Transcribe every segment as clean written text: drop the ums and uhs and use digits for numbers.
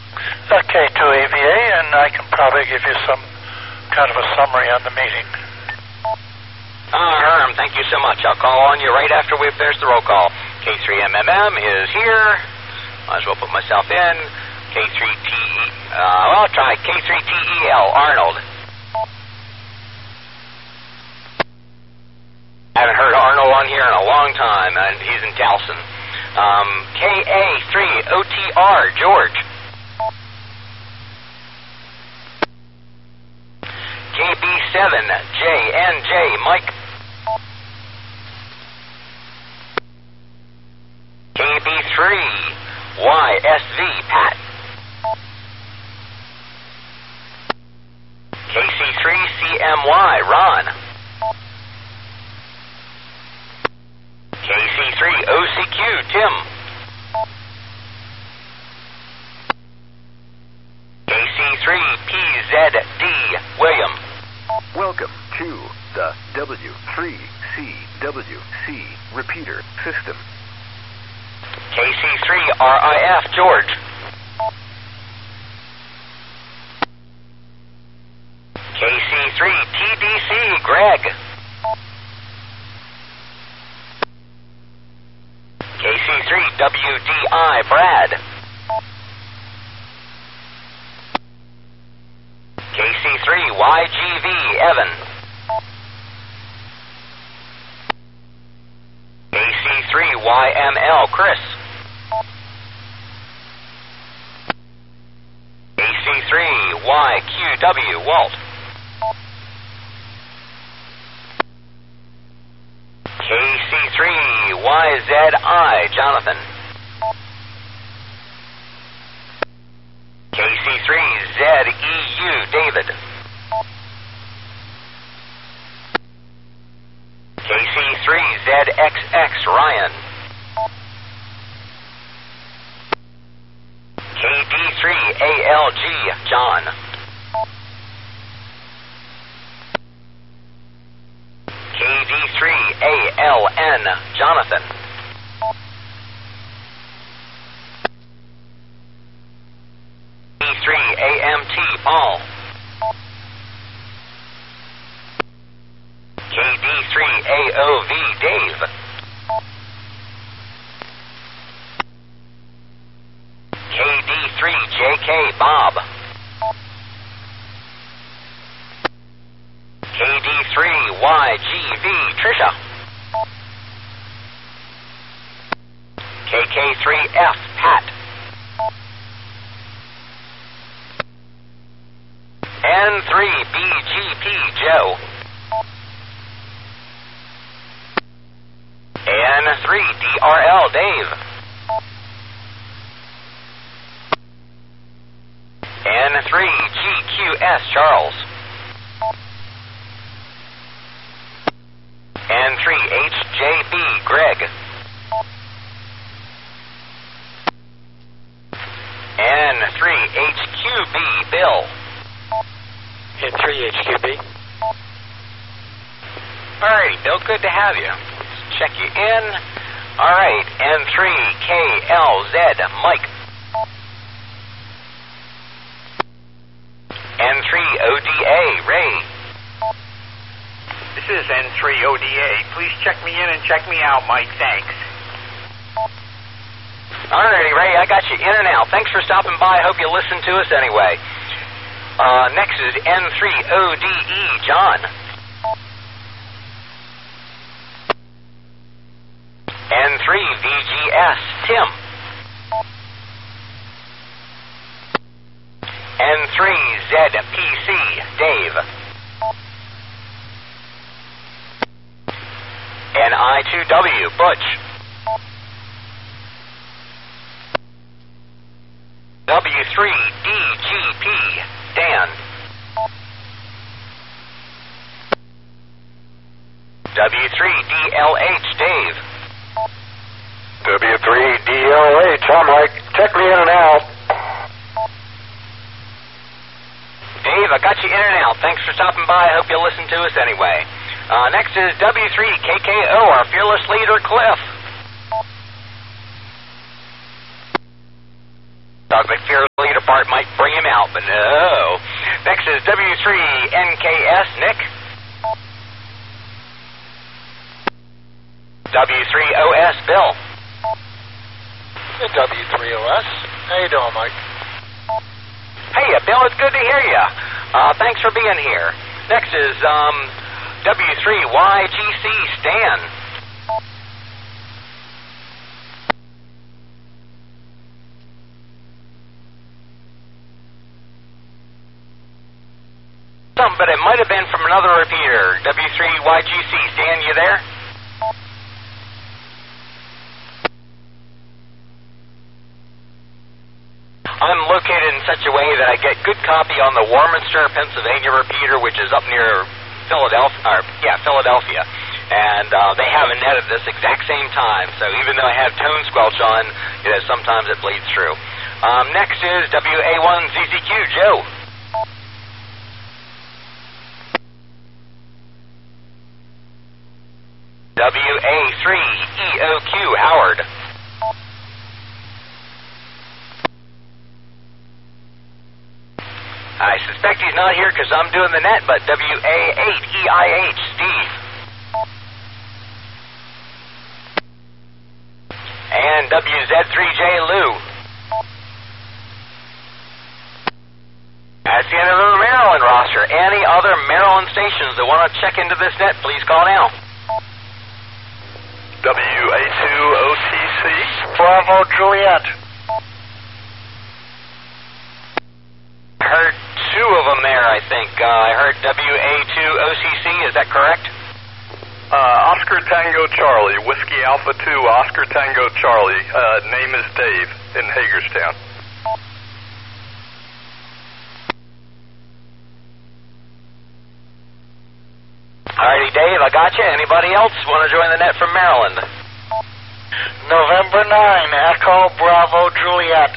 K2AVA, and I can probably give you some kind of a summary on the meeting. Herm, thank you so much. I'll call on you right after we finish the roll call. K3MMM is here. Might as well put myself in. I'll try K3TEL, Arnold. Haven't heard Arnold on here in a long time, and he's in Towson. KA3OTR, George. KB7JNJ, Mike. KB3YSV, Pat. KC3CMY, Ron. KC3OCQ, Tim. KC3PZD, William. Welcome to the W3CWC repeater system. KC3RIF, George. KC3TDC, Greg. KC3WDI, Brad. KC3YGV, Evan. KC3YML, Chris. KC3YQW, Walt. KC3YZI, Jonathan. KC3ZEU, David. KC3ZXX, Ryan. KD3ALG, John. KD3ALN, Jonathan. KD3AMT, Paul. KD3AOV, Dave. KD3JK, Bob. KD3YGV, Trisha. KK3F, Pat. N3BGP, Joe. N3DRL, Dave. N3GQS, Charles. N3HJB, Greg. N3HQB, Bill. N3HQB. Alrighty, Bill, good to have you. Let's check you in. Alright, N3KLZ, Mike. N3ODA, Ray. This is N3ODA. Please check me in and check me out, Mike. Thanks. Alrighty, Ray, I got you in and out. Thanks for stopping by. I hope you listen to us anyway. Next is N3ODE, John. N3VGS, Tim. N3ZPC, Dave. NI2W, Butch. W3DGP, Dan. W3DLH, Dave. W3DLH, hi Mike. Check me in and out. Dave, I got you in and out. Thanks for stopping by. I hope you'll listen to us anyway. Next is W3KKO, our fearless leader, Cliff. Dogvik fearless leader, part might bring him out, but no. Next is W3NKS, Nick. W3OS, Bill. The W3OS. How you doing, Mike? Hey, Bill, it's good to hear you. Thanks for being here. Next is W3YGC, Stan. But it might have been from another repeater. W3YGC, Stan, you there? I'm located in such a way that I get good copy on the Warminster, Pennsylvania repeater, which is up near Philadelphia. And they have a net at this exact same time. So even though I have tone squelch on, sometimes it bleeds through. Next is WA1ZZQ, Joe. WA3EOQ, Howard. I suspect he's not here because I'm doing the net, but WA8EIH, Steve. And WZ3J, Lou. That's the end of the Maryland roster. Any other Maryland stations that want to check into this net, please call now. WA2OTC. Bravo, Juliet. I heard two of them there, I think. I heard WA2OCC, is that correct? Oscar Tango Charlie, Whiskey Alpha 2, Oscar Tango Charlie. Name is Dave in Hagerstown. Alrighty, Dave, I got you. Anybody else want to join the net from Maryland? November 9, Echo, Bravo, Juliet.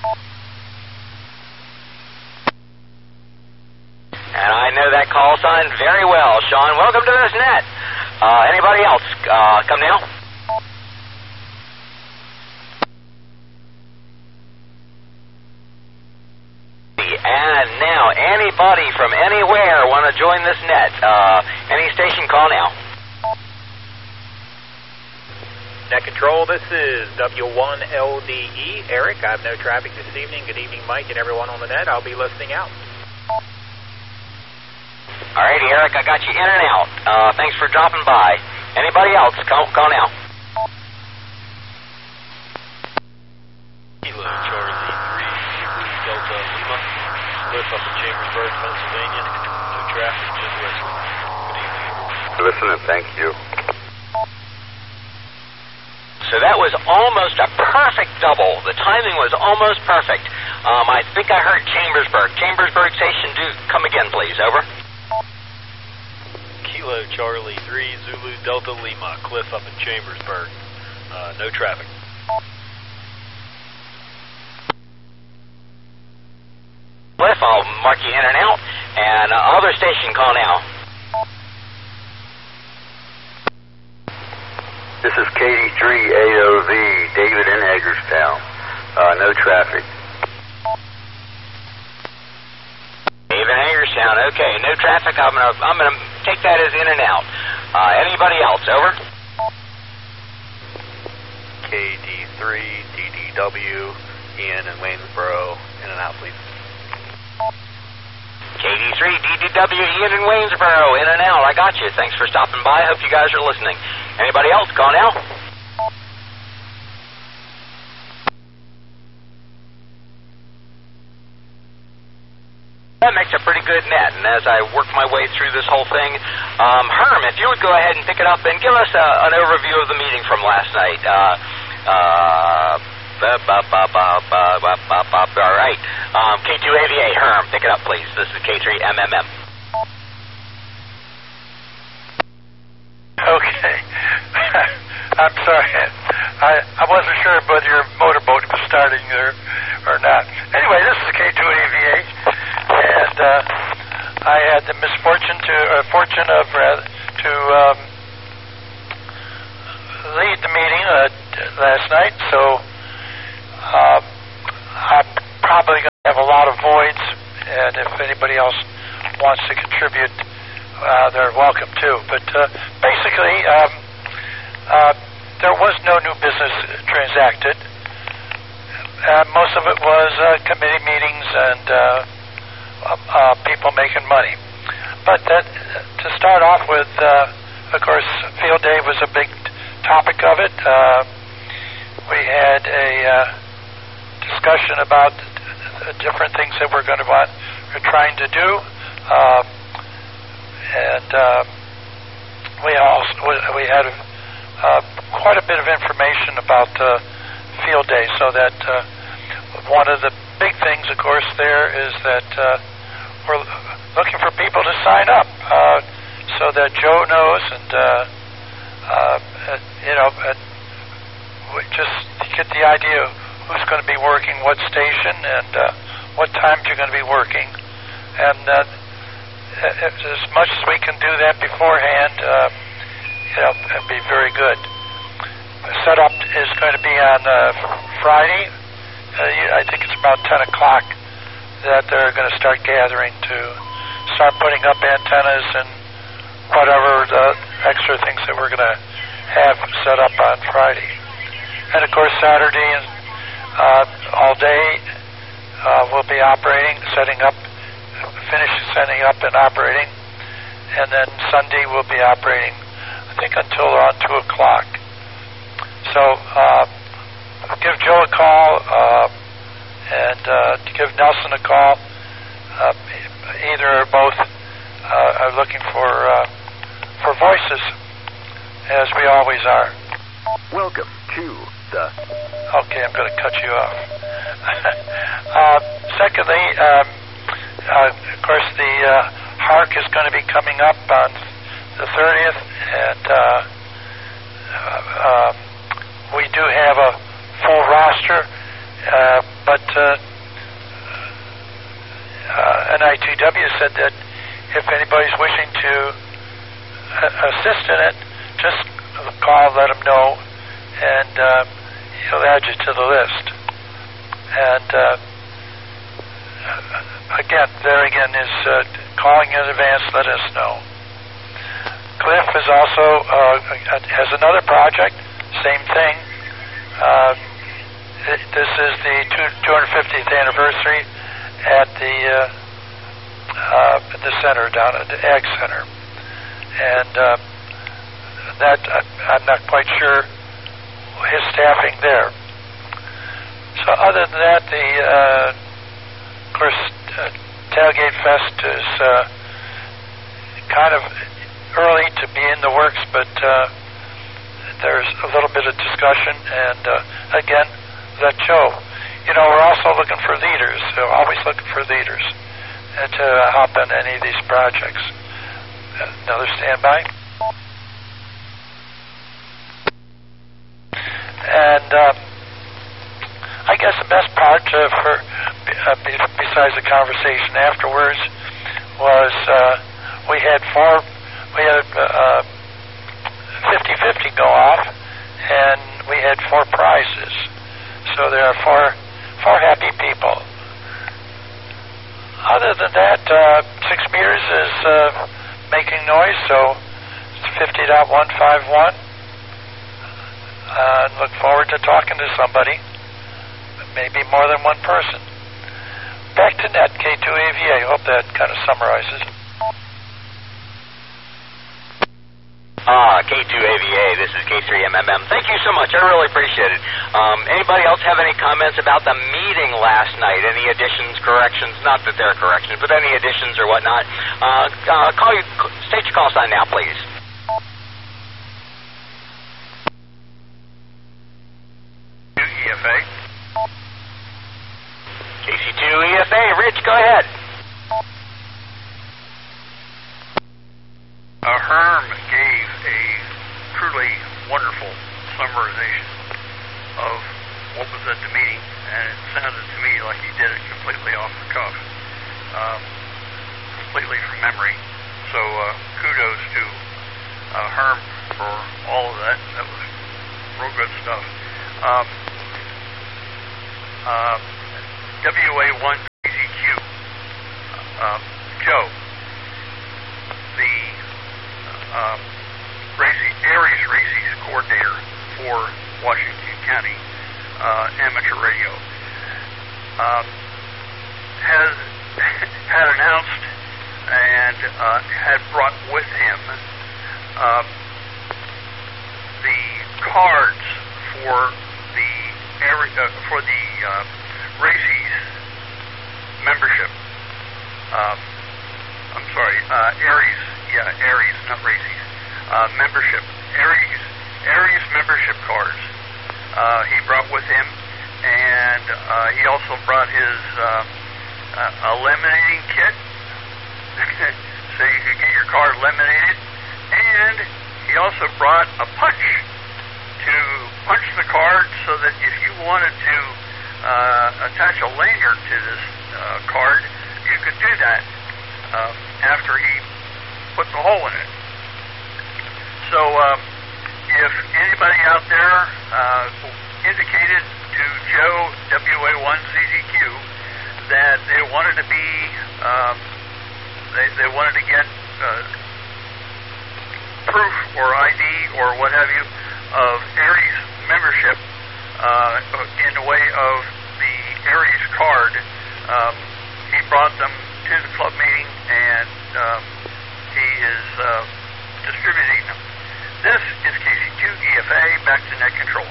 And I know that call sign very well. Sean, welcome to this net. Anybody else? Come now. And now, anybody from anywhere want to join this net? Any station, call now. Net Control, this is W1LDE. Eric, I have no traffic this evening. Good evening, Mike, and everyone on the net. I'll be listening out. Alrighty, Eric, I got you in and out. Thanks for dropping by. Anybody else? Call now. Kilo Charlie 3 Delta Lima, split up in Chambersburg, Pennsylvania. No traffic, just listening. Good evening. Listening, thank you. So that was almost a perfect double. The timing was almost perfect. I think I heard Chambersburg. Chambersburg station, do come again, please. Over. Kilo Charlie 3 Zulu Delta Lima, Cliff up in Chambersburg. No traffic. Cliff, I'll mark you in and out. And other station, call now. This is KD3AOV, David in Hagerstown. No traffic. David in Hagerstown, okay. No traffic. I'm gonna take that as in and out. Anybody else? Over. KD3DDW, Ian in Waynesboro, in and out, please. KD3DDW, Ian in Waynesboro, in and out. I got you. Thanks for stopping by. Hope you guys are listening. Anybody else? Call now. That makes a pretty good net, and as I work my way through this whole thing, Herm, if you would go ahead and pick it up and give us an overview of the meeting from last night. All right. K2AVA, Herm, pick it up, please. This is K3MMM. Okay. I'm sorry. I wasn't sure whether your motorboat was starting or not. Anyway, this is K2AVA, and I had the fortune of lead the meeting last night, so I'm probably going to have a and if anybody else wants to contribute, they're welcome too. But basically, there was no new business transacted. Most of it was committee meetings and people making money. But to start off with, of course, Field Day was a big topic of it. We had a discussion about different things that we're trying to do, and we had quite a bit of information about Field Day. So that one of the big things, of course, there is that we're looking for people to sign up, so that Joe knows, and we just get the idea of who's going to be working what station and what times you're going to be working, and as much as we can do that beforehand, it'd be very good. The setup is going to be on Friday. I think it's about 10 o'clock that they're going to start gathering to start putting up antennas and whatever the extra things that we're going to have set up on Friday. And of course, Saturday and all day we'll be operating, finish setting up and operating, and then Sunday we'll be operating, I think, until around 2 o'clock. So give Joe a call and give Nelson a call. Either or both are looking for voices, as we always are. Welcome to the... Okay, I'm going to cut you off. Secondly, of course, the HARC is going to be coming up on the 30th, and we do have a full roster, but NITW said that if anybody's wishing to assist in it, just call, let them know, and he'll add you to the list. And again is calling in advance, let us know. Cliff is also has another project, same thing. This is the 250th anniversary at the center down at the Ag Center, and that I'm not quite sure his staffing there. So other than that, of course, Tailgate Fest is kind of early to be in the works, but there's a little bit of discussion, and again, let Joe. We're also looking for leaders, so always looking for leaders to hop on any of these projects. Another standby. And I guess the best part besides the conversation afterwards was we had 50-50 go off, and we had 4 prizes. So there are four happy people. Other than that, 6 meters is making noise, so it's 50.151. Look forward to talking to somebody, maybe more than one person. Back to net, K2AVA. Hope that kind of summarizes. K2AVA, this is K3MMM. Thank you so much. I really appreciate it. Anybody else have any comments about the meeting last night? Any additions, corrections? Not that they're corrections, but any additions or whatnot? State your call sign now, please. EFA. KC2 EFA. Rich, go ahead. Herm gave a truly wonderful summarization of what was at the meeting, and it sounded to me like he did it completely off the cuff, completely from memory. So kudos to Herm for all of that. That was real good stuff. WA1 BZQ. Joe, the Aries Races coordinator for Washington County Amateur Radio, had announced and had brought with him the cards for the Races membership. I'm sorry, Aries, not Races. Membership, Aries membership cards. He brought with him, and he also brought his eliminating kit, so you could get your card eliminated. And he also brought a punch to punch the card, so that if you wanted to attach a lanyard to this card, you could do that after he put the hole in it. So if anybody out there indicated to Joe WA1CDQ that they wanted to be, they wanted to get proof or ID or what have you of Aries membership in the way of the Aries card, he brought them to the club meeting, and he is distributing them. This is KC2EFA, back to net control.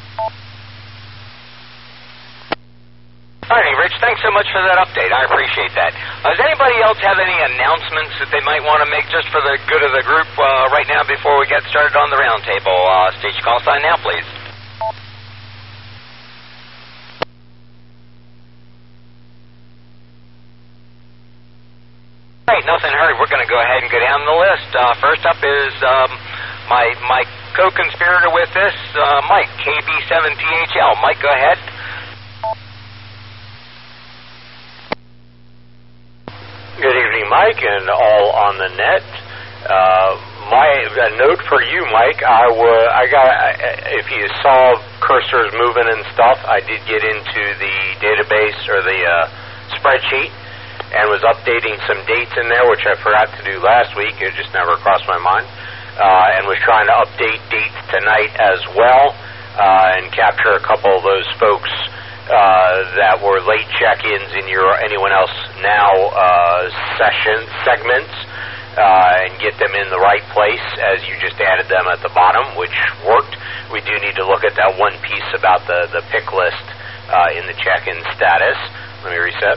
All right, Rich, thanks so much for that update. I appreciate that. Does anybody else have any announcements that they might want to make just for the good of the group right now before we get started on the roundtable? Stage call sign now, please. All right, nothing heard. We're going to go ahead and go down the list. First up is my co-conspirator with this, Mike, KB7PHL. Mike, go ahead. Good evening, Mike, and all on the net. A note for you, Mike. If you saw cursors moving and stuff, I did get into the database or the spreadsheet and was updating some dates in there, which I forgot to do last week. It just never crossed my mind. And was trying to update dates tonight as well, and capture a couple of those folks that were late check-ins in your Anyone Else Now segments, and get them in the right place as you just added them at the bottom, which worked. We do need to look at that one piece about the pick list in the check-in status. Let me reset.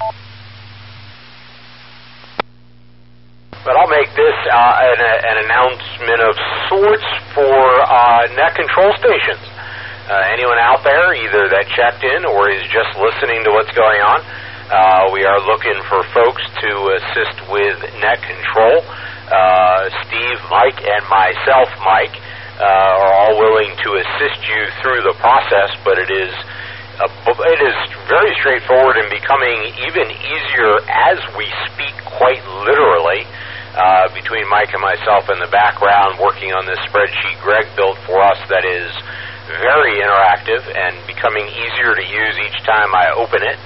But I'll make this an announcement of sorts for net control stations. Anyone out there, either that checked in or is just listening to what's going on, we are looking for folks to assist with net control. Steve, Mike, and myself, Mike, are all willing to assist you through the process, but it is very straightforward and becoming even easier as we speak, quite literally. Between Mike and myself in the background working on this spreadsheet Greg built for us that is very interactive and becoming easier to use each time I open it.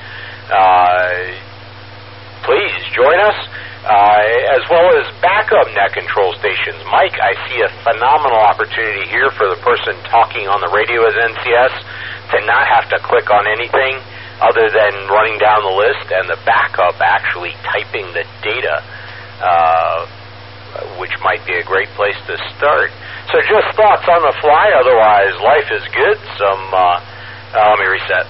Please join us, as well as backup net control stations. Mike, I see a phenomenal opportunity here for the person talking on the radio as NCS to not have to click on anything other than running down the list, and the backup actually typing the data, which might be a great place to start. So just thoughts on the fly, otherwise life is good. Let me reset.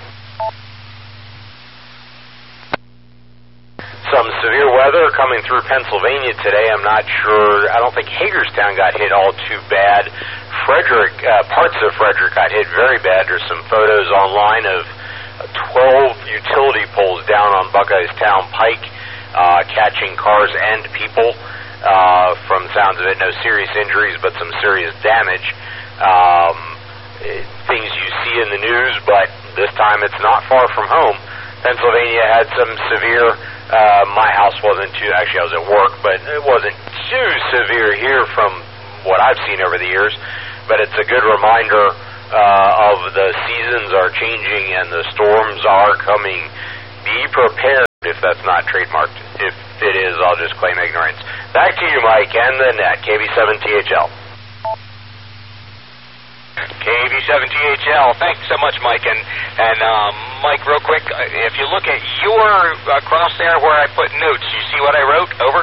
Some severe weather coming through Pennsylvania today. I'm not sure. I don't think Hagerstown got hit all too bad. Parts of Frederick got hit very bad. There's some photos online of 12 utility poles down on Buckeyes Town Pike, catching cars and people. From the sounds of it, no serious injuries, but some serious damage. Things you see in the news, but this time it's not far from home. Pennsylvania had some severe, my house wasn't too, actually I was at work, but it wasn't too severe here from what I've seen over the years, but it's a good reminder of the seasons are changing and the storms are coming. Be prepared, if that's not trademarked, if it is, I'll just claim ignorance. Back to you, Mike, and the net, KB7THL. KB7THL, thanks so much, Mike. And Mike, real quick, if you look at your cross there where I put notes, you see what I wrote? Over.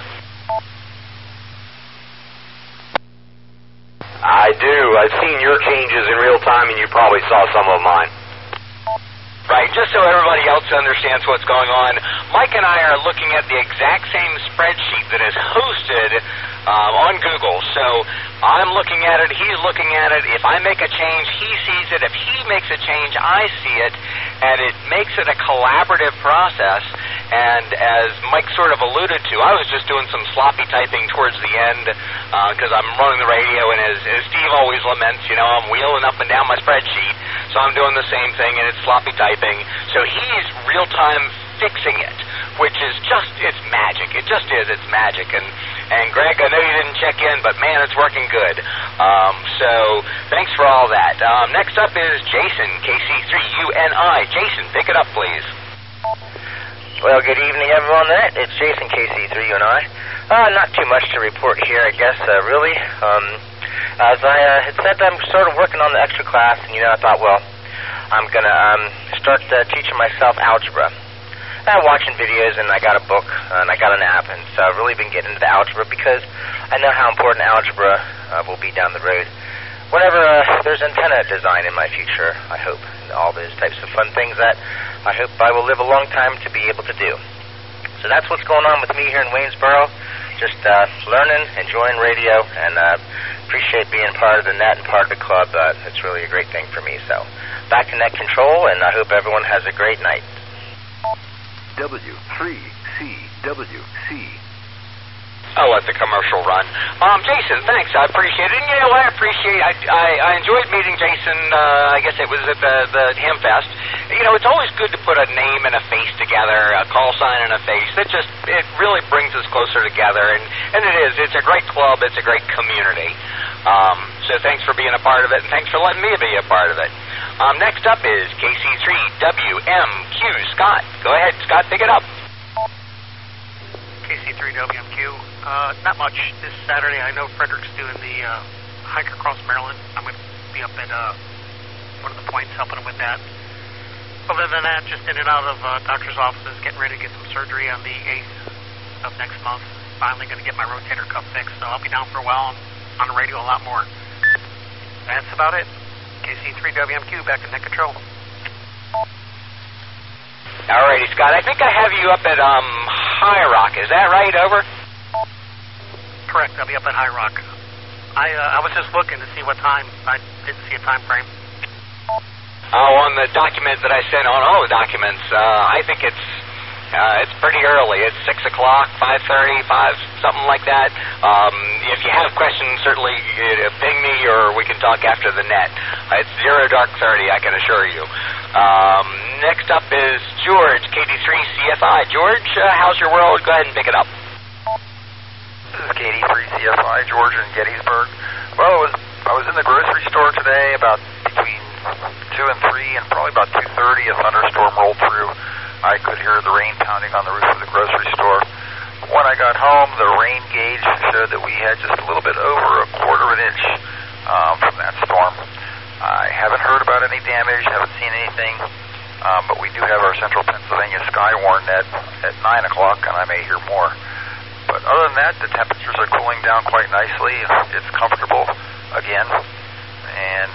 I do. I've seen your changes in real time, and you probably saw some of mine. Right, just so everybody else understands what's going on, Mike and I are looking at the exact same spreadsheet that is hosted on Google. So I'm looking at it, he's looking at it. If I make a change, he sees it. If he makes a change, I see it. And it makes it a collaborative process. And as Mike sort of alluded to, I was just doing some sloppy typing towards the end because I'm running the radio, and as Steve always laments, I'm wheeling up and down my spreadsheet. So I'm doing the same thing, and it's sloppy typing. So he's real-time fixing it, which is just, it's magic. It just is, it's magic. And Greg, I know you didn't check in, but man, it's working good. So thanks for all that. Next up is Jason, KC3UNI. Jason, pick it up, please. Well, good evening, everyone. It's Jason, KC3UNI. Not too much to report here, I guess, really. As I had said, I'm sort of working on the extra class, and I thought, well, I'm going to start teaching myself algebra. I'm watching videos, and I got a book, and I got an app, and so I've really been getting into algebra because I know how important algebra will be down the road. Whenever there's antenna design in my future, I hope, and all those types of fun things that I hope I will live a long time to be able to do. So that's what's going on with me here in Waynesboro. Just learning, enjoying radio, and appreciate being part of the net and part of the club. It's really a great thing for me. So back to net control, and I hope everyone has a great night. W3CWC. I'll let the commercial run. Jason, thanks. I appreciate it. And I appreciate I enjoyed meeting Jason. I guess it was at the Hamfest. It's always good to put a name and a face together, a call sign and a face. It really brings us closer together. And it is. It's a great club. It's a great community. So thanks for being a part of it, and thanks for letting me be a part of it. Next up is KC3WMQ. Scott. Go ahead, Scott. Pick it up. KC3WMQ. Not much this Saturday. I know Frederick's doing the hike across Maryland. I'm going to be up at one of the points helping him with that. Other than that, just in and out of doctor's offices, getting ready to get some surgery on the 8th of next month. Finally going to get my rotator cuff fixed, so I'll be down for a while on the radio a lot more. That's about it. KC3WMQ, back in net control. Alrighty, Scott. I think I have you up at High Rock. Is that right? Over? Correct. I'll be up at High Rock. I was just looking to see what time. I didn't see a time frame. On the document that I sent on all the documents, I think it's pretty early. It's 6 o'clock, 5:30, 5, something like that. If you have questions, certainly ping me, or we can talk after the net. It's 0 dark 30, I can assure you. Next up is George, KD3CFI. George, how's your world? Go ahead and pick it up. This is KD3CFI, George in Gettysburg. Well, I was in the grocery store today about between 2 and 3, and probably about 2:30 a thunderstorm rolled through. I could hear the rain pounding on the roof of the grocery store. When I got home, the rain gauge showed that we had just a little bit over 1/4 inch from that storm. I haven't heard about any damage, haven't seen anything, but we do have our Central Pennsylvania Skywarn net at 9 o'clock, and I may hear more. But other than that, the temperatures are cooling down quite nicely. It's comfortable again, and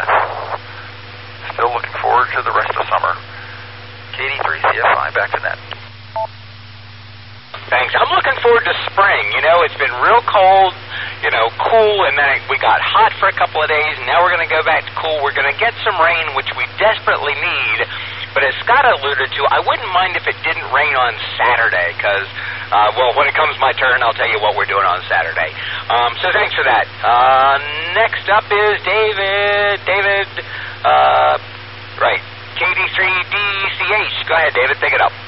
still looking forward to the rest of summer. KD3CFI, back to net. Thanks. I'm looking forward to spring. It's been real cold, cool, and then we got hot for a couple of days, and now we're going to go back to cool. We're going to get some rain, which we desperately need. But as Scott alluded to, I wouldn't mind if it didn't rain on Saturday, because, when it comes my turn, I'll tell you what we're doing on Saturday. So thanks for that. Next up is David, right, KD3DCH. Go ahead, David, pick it up.